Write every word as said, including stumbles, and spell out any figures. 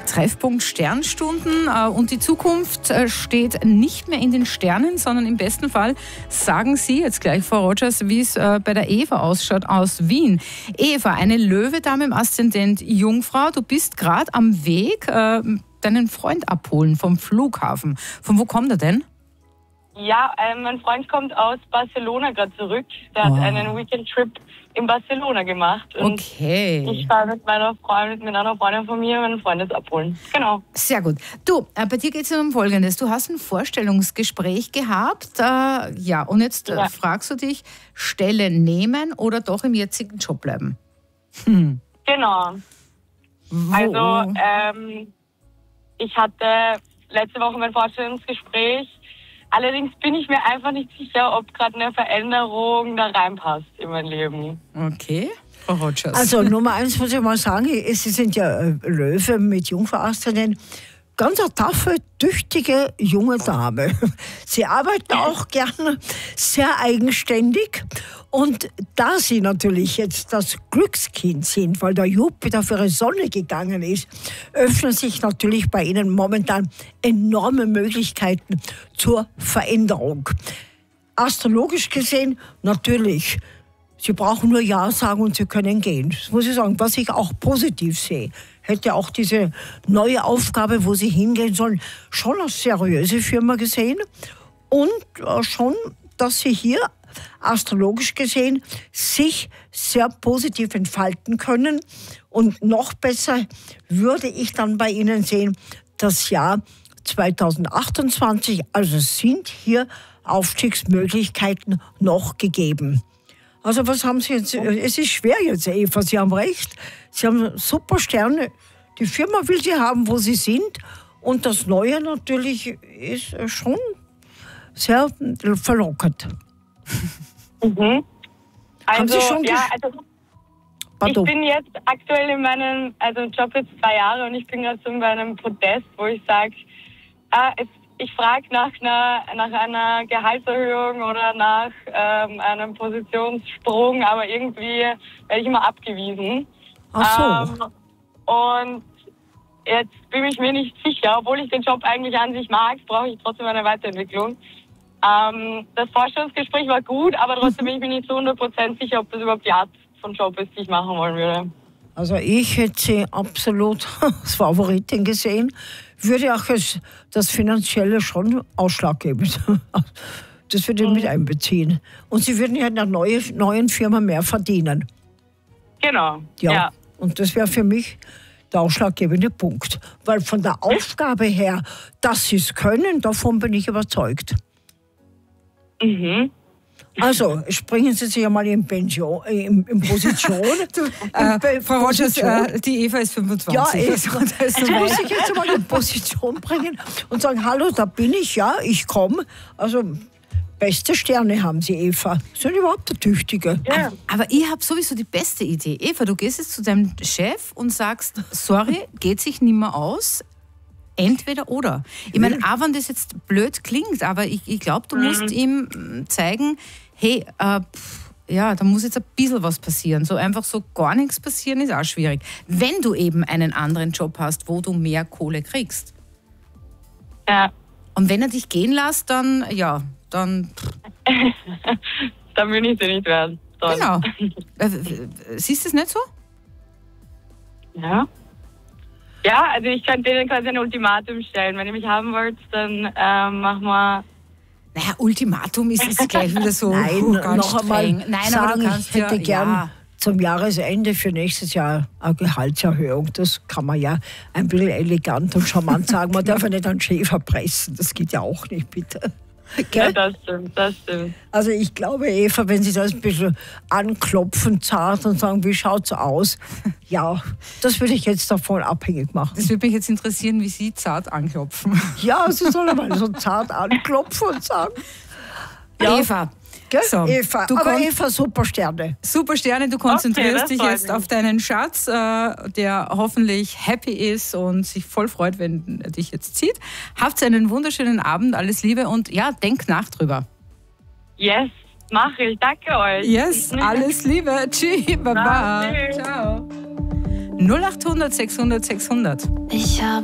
Treffpunkt Sternstunden äh, und die Zukunft äh, steht nicht mehr in den Sternen, sondern im besten Fall sagen Sie jetzt gleich, Frau Rogers, wie es äh, bei der Eva ausschaut aus Wien. Eva, eine Löwe-Dame im Aszendent Jungfrau, du bist gerade am Weg, äh, deinen Freund abholen vom Flughafen. Von wo kommt er denn? Ja, äh, mein Freund kommt aus Barcelona gerade zurück. Der oh. hat einen Weekend-Trip in Barcelona gemacht. Und okay. Ich fahre mit meiner Freundin, mit einer Freundin von mir, meinen Freund jetzt abholen. Genau. Sehr gut. Du, äh, bei dir geht es um Folgendes. Du hast ein Vorstellungsgespräch gehabt. Äh, ja, und jetzt äh, ja. fragst du dich, Stelle nehmen oder doch im jetzigen Job bleiben? Hm. Genau. Wo? Also, ähm, ich hatte letzte Woche mein Vorstellungsgespräch. Allerdings bin ich mir einfach nicht sicher, ob gerade eine Veränderung da reinpasst in mein Leben. Okay, Frau Rogers. Also Nummer eins muss ich mal sagen, Sie sind ja Löwe mit Jungfrau-Aszendent. Ganz eine taffe, tüchtige junge Dame. Sie arbeitet auch gerne sehr eigenständig. Und da Sie natürlich jetzt das Glückskind sind, weil der Jupiter für Ihre Sonne gegangen ist, öffnen sich natürlich bei Ihnen momentan enorme Möglichkeiten zur Veränderung. Astrologisch gesehen natürlich. Sie brauchen nur Ja sagen und Sie können gehen. Das muss ich sagen, was ich auch positiv sehe. Hätte auch diese neue Aufgabe, wo Sie hingehen sollen, schon als seriöse Firma gesehen. Und schon, dass Sie hier astrologisch gesehen sich sehr positiv entfalten können. Und noch besser würde ich dann bei Ihnen sehen, das Jahr zweitausendachtundzwanzig, also sind hier Aufstiegsmöglichkeiten noch gegeben. Also was haben Sie jetzt? Es ist schwer jetzt, Eva, Sie haben recht. Sie haben super Sterne. Die Firma will Sie haben, wo Sie sind. Und das Neue natürlich ist schon sehr verlockend. Mhm. Also, haben Sie schon ja, also ich bin jetzt aktuell in meinem also Job jetzt zwei Jahre und ich bin gerade so bei einem Protest, wo ich sage, ah, ich frage nach einer, nach einer Gehaltserhöhung oder nach ähm, einem Positionssprung, aber irgendwie werde ich immer abgewiesen. Ach so. Ähm, und jetzt bin ich mir nicht sicher, obwohl ich den Job eigentlich an sich mag, brauche ich trotzdem eine Weiterentwicklung. Ähm, das Vorstellungsgespräch war gut, aber trotzdem bin ich mir nicht zu hundert Prozent sicher, ob das überhaupt die Art von Job ist, die ich machen wollen würde. Also ich hätte sie absolut als Favoritin gesehen, würde auch das Finanzielle schon ausschlaggebend. Das würde ich mhm. mit einbeziehen. Und Sie würden ja in einer neue, neuen Firma mehr verdienen. Genau, ja. ja. Und das wäre für mich der ausschlaggebende Punkt. Weil von der Aufgabe her, dass Sie es können, davon bin ich überzeugt. Mhm. Also, springen Sie sich einmal in Pension, in, in Position. du, äh, Frau Rogers, äh, die Eva ist fünfundzwanzig. Ja, also, also, also so muss ich jetzt einmal in Position bringen und sagen, hallo, da bin ich, ja, ich komme. Also, beste Sterne haben Sie, Eva. Sind überhaupt der Tüchtige. Ja. Aber ich habe sowieso die beste Idee. Eva, du gehst jetzt zu deinem Chef und sagst, sorry, geht sich nicht mehr aus. Entweder oder. Ich meine, auch wenn das jetzt blöd klingt, aber ich, ich glaube, du mhm. musst ihm zeigen, hey, äh, pff, ja, da muss jetzt ein bisschen was passieren. So einfach so gar nichts passieren ist auch schwierig. Wenn du eben einen anderen Job hast, wo du mehr Kohle kriegst. Ja. Und wenn er dich gehen lässt, dann, ja, dann... dann will ich sie nicht werden. Dann. Genau. Äh, siehst du es nicht so? Ja. Ja, also ich könnte denen quasi ein Ultimatum stellen. Wenn ihr mich haben wollt, dann ähm, machen wir... Naja, Ultimatum ist, ist gleich wieder so Nein, uh, ganz noch einmal Nein, sagen, aber du kannst ich hätte ja, gern ja. zum Jahresende für nächstes Jahr eine Gehaltserhöhung. Das kann man ja ein bisschen elegant und charmant sagen. Man darf ja nicht einen Chef erpressen. Das geht ja auch nicht, bitte. Ja, das stimmt, das stimmt. Also ich glaube, Eva, wenn Sie das ein bisschen anklopfen, zart und sagen, wie schaut's aus? Ja, das würde ich jetzt davon abhängig machen. Das würde mich jetzt interessieren, wie Sie zart anklopfen. Ja, Sie sollen mal so zart anklopfen und sagen. Ja. Eva. So, Eva, du aber Eva, super Sterne. Super Sterne, du konzentrierst okay, dich jetzt mich. auf deinen Schatz, äh, der hoffentlich happy ist und sich voll freut, wenn er dich jetzt sieht. Habt einen wunderschönen Abend, alles Liebe und ja, denk nach drüber. Yes, mache ich, danke euch. Yes, alles Liebe, tschüss, baba, ciao. null acht hundert sechshundert sechshundert. Ich habe